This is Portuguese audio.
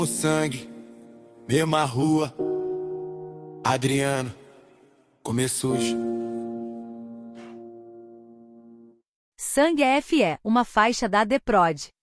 O sangue, mesma rua, Adriano, comer sujo. Sangue FE, uma faixa da The Prod.